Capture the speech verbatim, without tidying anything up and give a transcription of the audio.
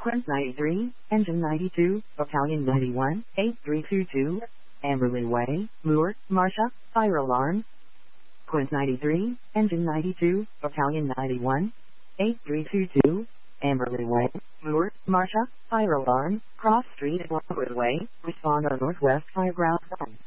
Quint ninety-three, Engine ninety-two, Battalion ninety-one, eight three two two, Amberley Way, Moore, Marcia, fire alarm. Quint ninety-three, Engine ninety-two, Battalion ninety-one, eight three two two, Amberley Way, Moore, Marcia, fire alarm, cross street at Lockwood Way, respond on Northwest Fire Ground one.